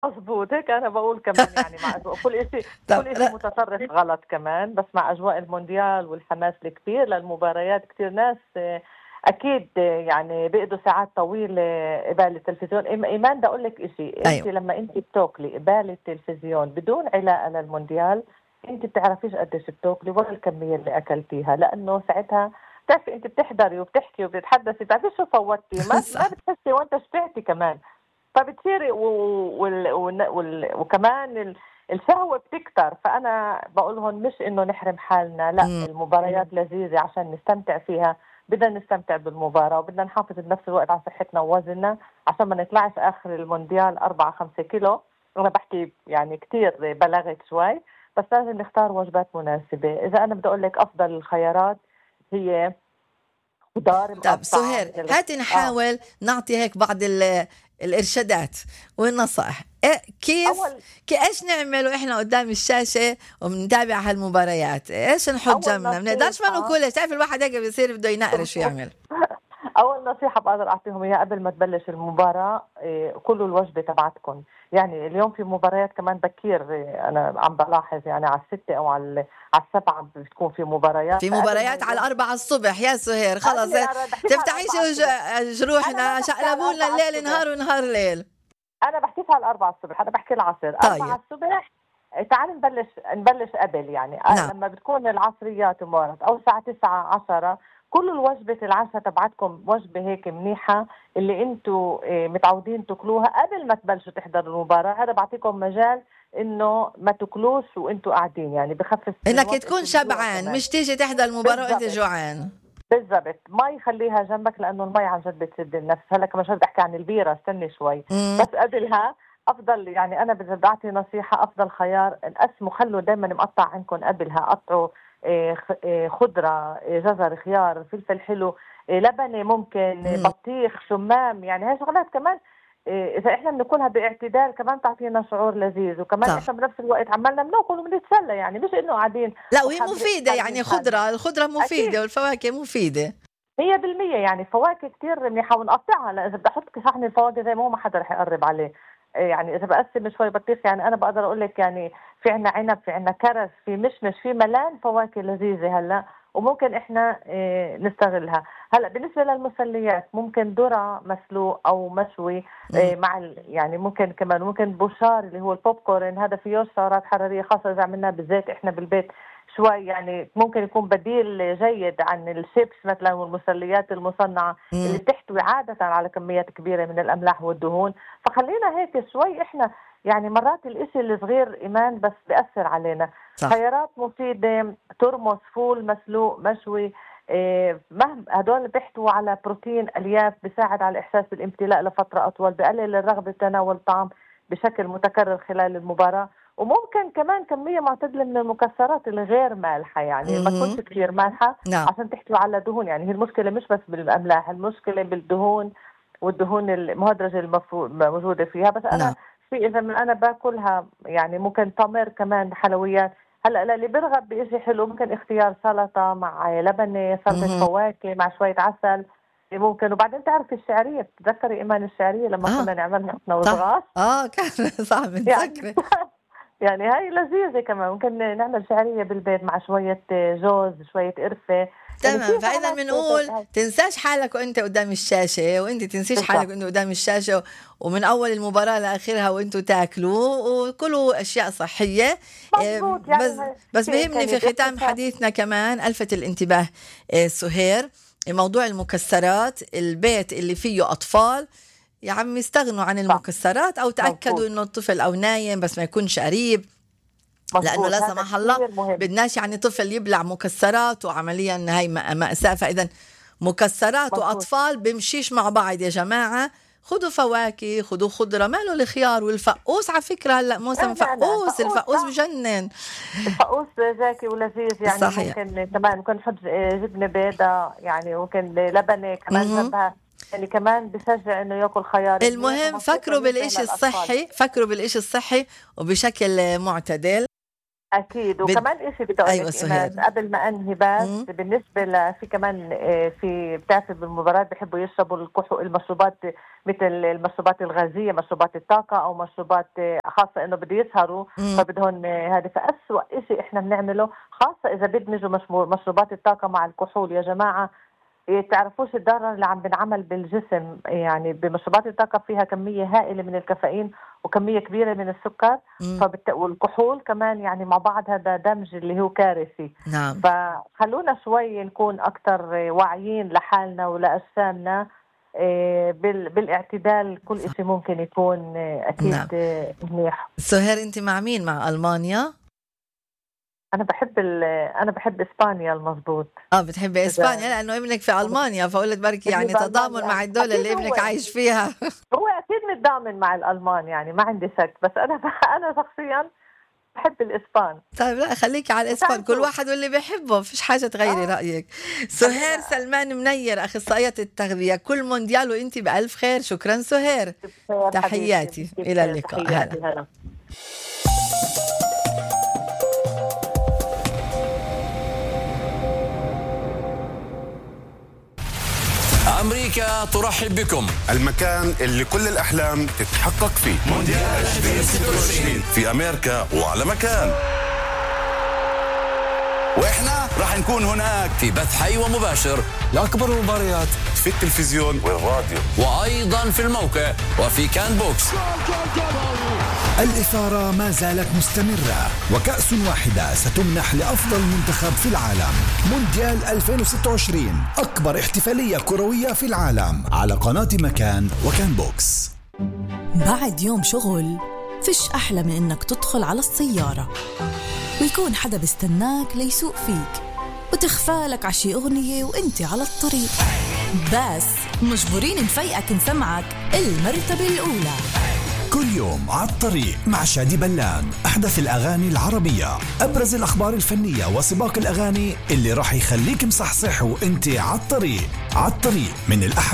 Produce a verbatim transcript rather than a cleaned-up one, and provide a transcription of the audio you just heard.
مضبوط، هيك أنا باقول كمان يعني مع أجواء كل إشي طب كل إشي ر متطرف غلط كمان، بس مع أجواء المونديال والحماس الكبير للمباريات كتير ناس آه، أكيد آه، يعني بيقضوا ساعات طويلة قبال التلفزيون. إيم إيمان بدي أقول لِك إشي، أنتِ أيوه. لمّا أنتِ بتاكلي قبال التلفزيون بدون علاقة للمونديال، أنتِ بتعرفيش قديش بتاكلي ولا الكمية اللي أكلتيها، لإنه ساعتها بتعرفي أنتِ بتحضري وبتحكي وبتتحدثي، بتعرفيش شو فوّتِ، ما ما صح. بتحسي وأنتِ شبعتِ كمان. فبتصيري و وال وال وال وكمان ال الشهوة بتكتر، فأنا باقول لهم مش إنه نحرم حالنا، لأ إمم. المباريات لذيذة عشان نستمتع فيها، بدنا نستمتع بالمباراة وبدنا نحافظ بنفس الوقت على صحتنا ووزننا، عشان ما نطلعش آخر المونديال أربعة خمسة كيلو. أنا باحكي يعني كتير بلغت شوي، بس لازم نختار وجبات مناسبة. إذا أنا بدي أقول لِك أفضل الخيارات هي خضار طب مقطّعة سهير، مثل ال هاتي آه. نحاول نعطي هيك بعض ال الإرشادات والنصائح. إيه كيف أول ك إيش نعمل وإحنا قدام الشاشة وبنتابع هالمباريات؟ إيش نحط أول جنبنا؟ ما بنقدرش ما نصيحة ناكلها، بتعرفي الواحد هيك بصير بده ينقرش ويعمل. أول نصيحة باقدر أعطيهم إياها قبل ما تبلش المباراة، آآ كلوا الوجبة تبعتكم. يعني اليوم في مباريات كمان بكير، آه، أنا عم بالاحظ يعني على الستة أو على ال على السبعة بتكون في مباريات، في فقبل ما مباريات على اليوم الأربعة الصبح يا سهير، خلص قبل أنا باحكيش على تفتحيش الأربعة وج الصبح، أنا ما جروحنا، باحكي على شقلبوا لنا الأربعة الليل الصبح. نهار ونهار ليل. أنا باحكيش على الأربعة الصبح، أنا باحكي العصر، طيب. أربعة الصبح. تعالي نبلش نبلش قبل يعني آه، نعم. لمّا بتكون العصريات مرت أو الساعة تسعة عشرة كلوا الوجبة العشا تبعتكم، وجبة هيك منيحة اللي أنتم آآ متعودين تاكلوها قبل ما تبلشوا تحضروا المباراة، هذا بيعطيكم مجال إنه ما تاكلوش وأنتم قاعدين، يعني بخفف من إنك وطأة تكون الجوع شبعان، كمان. مش تيجي تحضر المباراة وأنت بالضبط. جوعان. بالضبط، مي خلّيها جنبك لإنه المي عن جد بتسد النفس. هلّأ كمان شوي بدي أحكي عن البيرة، استني شوي. إمم. بس قبلها أفضل يعني أنا بدي أعطي نصيحة، أفضل خيار نقسموا، خلّوا دايمًا مقطّع عندكم قبلها، قطعوا آآ خ آآ خضرة، آآ جزر، خيار، فلفل حلو، آآ لبنة ممكن، آه، إمم. بطيخ، شمام، يعني هاي شغلات كمان آآ إذا إحنا بناكلها باعتدال كمان تعطينا شعور لذيذ، وكمان صح. إحنا بنفس الوقت عمالنا بناكل وبنتسلى، يعني مش إنه قاعدين لأ، وهي وحابل مفيدة حابلين يعني حالنا. خضرة، الخضرة أكيد. مفيدة والفواكه مفيدة. مية بالمية يعني فواكه كتير منيحة ونقطّعها، لأ إذا بدي أحط صحن الفواكه زي ما هو ما حدا رح يقرّب عليه. آآ يعني إذا باقسّم شوي بطيخ، يعني أنا باقدر أقول لِك يعني في عندنا عنب، في عندنا كرز، في مشمش، في ملان فواكه لذيذة هلّأ، وممكن إحنا آآ نستغلها. هلّأ بالنسبة للمسليات ممكن ذرة مسلوق أو مشوي إمم. آآ مع ال يعني ممكن كمان ممكن بوشار اللي هو البوب كورن، هذا فيهوش سعرات حرارية، خاصة إذا عملناه بالزيت إحنا بالبيت شوي، يعني ممكن يكون بديل جيد عن الشيبس مثلًا والمسليات المصنعة اللي إمم. بتحتوي عادةً على كميات كبيرة من الأملاح والدهون. فخلّينا هيك شوي إحنا يعني مرات الإشي الصغير إيمان بس بيأثّر علينا. صح. خيارات مفيدة، ترمس، فول مسلوق، مشوي، آآ مهم هدول بيحتووا على بروتين، ألياف، بيساعد على الإحساس بالامتلاء لفترة أطول، بيقلل الرغبة بتناول الطعام بشكل متكرر خلال المباراة. وممكن كمان كمية معتدلة من المكسرات الغير مالحة، يعني ما تكونش اهم. كتير مالحة نعم. عشان تحتوي على دهون. يعني هي المشكلة مش بس بالأملاح، المشكلة بالدهون والدهون المهدرجة المفرو موجودة فيها. بس نعم. أنا في إذا من أنا باكلها يعني ممكن تمر كمان حلويات. هلأ للي بيرغب بإشي حلو ممكن اختيار سلطة مع لبنة، سلطة اهم. فواكه مع شوية عسل ممكن. وبعدين تعرفي الشعرية، بتتذكري إيمان الشعرية لمّا آه. كنا نعملها إحنا صح. وصغار؟ آه كان صح يعني متذكرة. يعني هاي لذيذة كمان، ممكن نعمل شعرية بالبيت مع شوية جوز، شوية قرفة، يعني في تمام، فإذا شغلات بنقول هاي. تنساش حالك وأنت قدام الشاشة، وأنتِ تنسيش حالك بالضبط. وأنتِ قدام الشاشة، ومن أول المباراة لآخرها وأنتم تاكلوا، وكلوا أشياء صحية. آآ مضبوط يعني بس هاي بس في بيهمني إمكانية في ختام اختصار. حديثنا كمان ألفت الانتباه آآ سهير، موضوع المكسرات، البيت اللي فيه أطفال يا عمي استغنوا عن صح. المكسرات، أو تأكدوا مضبوط. إنه الطفل أو نايم بس ما يكونش قريب. لأنه مضبوط لا هذا سمح الله كتير مهم. بدناش يعني طفل يبلع مكسرات، وعمليا هي م- مأساة. فإذا مكسرات مضبوط. وأطفال بمشيش مع بعض يا جماعة. خدوا فواكه، خدوا خضرة، ماله الخيار والفقوس، على فكرة هلا موسم لا لا لا فقوس، فقوس الفقوس صح. بجنن. الفقوس زاكي ولذيذ، يعني صحيح. ممكن كمان ممكن نحط جبنة بيضاء، يعني ممكن لبنة كمان مهم. جنبها، يعني كمان بشجع إنه ياكل خيار منيح المهم ومفروض فكروا منبه بالإشي للأطفال. الصحي، فكروا بالإشي الصحي وبشكل معتدل. اكيد. وكمان شيء بدي اقول أيوة لك إيمان قبل ما انهي بس، بالنسبه ل في كمان في بتعرفي بالمباريات بيحبوا يشربوا الكحول، المشروبات مثل المشروبات الغازيه، مشروبات الطاقه او مشروبات خاصه انه بده يسهروا فبدهم هذا. فاسوأ شيء احنا بنعمله خاصه اذا بدمجوا مشروبات الطاقه مع الكحول يا جماعه، تعرفوش الضرر اللي عم بنعمل بالجسم. يعني بمشروبات الطاقة فيها كمية هائلة من الكافيين وكمية كبيرة من السكر فبت... والكحول كمان، يعني مع بعض هذا دمج اللي هو كارثي. نعم. فخلونا شوي نكون أكتر واعيين لحالنا ولأجسامنا بال... بالاعتدال. كل شيء ممكن يكون أكيد نعم. منيح. سهير أنت مع مين؟ مع ألمانيا؟ أنا بحب أنا بحب إسبانيا. المضبوط. آه بتحبي إسبانيا لأنه ابنك في ألمانيا، فقلت بركي يعني تضامن مع الدولة اللي ابنك عايش فيها. هو أكيد متضامن مع الألمان، يعني ما عندي شك، بس أنا أنا شخصيا بحب الإسبان. طيب لا خليكي على الإسبان، كل واحد واللي بيحبه، فيش حاجة تغيري آه. رأيك. سهير سلمان منير أخصائية التغذية، كل مونديال وأنت بألف خير. شكرا سهير، تحياتي، إلى اللقاء. هلا. أمريكا ترحب بكم، المكان اللي كل الأحلام تتحقق فيه. مونديال ألفين وستة وعشرين في أمريكا وعلى مكان، وإحنا راح نكون هناك في بث حي ومباشر لأكبر المباريات في التلفزيون والراديو، وأيضا في الموقع وفي كان بوكس. الإثارة ما زالت مستمرة، وكأس واحدة ستمنح لأفضل منتخب في العالم. مونديال ألفين وستة وعشرين، أكبر احتفالية كروية في العالم، على قناة مكان وكان بوكس. بعد يوم شغل فيش أحلى من إنك تدخل على السيارة ويكون حدا بيستناك ليسوق فيك وتخفالك عشي أغنية وإنتي على الطريق، بس مجبورين نفيقك نسمعك المرتبة الأولى. كل يوم على الطريق مع شادي بلان، أحدث الأغاني العربية، أبرز الأخبار الفنية وسباق الأغاني اللي راح يخليك مصحصح وإنتي على الطريق. على الطريق من الأحد